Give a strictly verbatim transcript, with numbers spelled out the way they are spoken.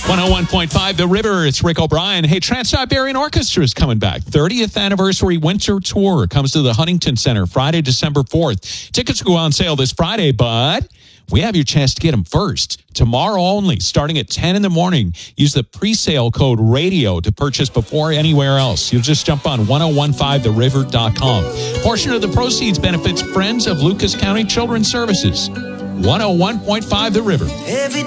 one oh one point five The River. It's Rick O'Brien. Hey, Trans-Siberian Orchestra is coming back. thirtieth Anniversary Winter Tour comes to the Huntington Center Friday, December fourth. Tickets go on sale this Friday, but we have your chance to get them first. Tomorrow only, starting at ten in the morning. Use the pre-sale code RADIO to purchase before anywhere else. You'll just jump on ten fifteen the river dot com. Portion of the proceeds benefits Friends of Lucas County Children's Services. one oh one point five The River. Every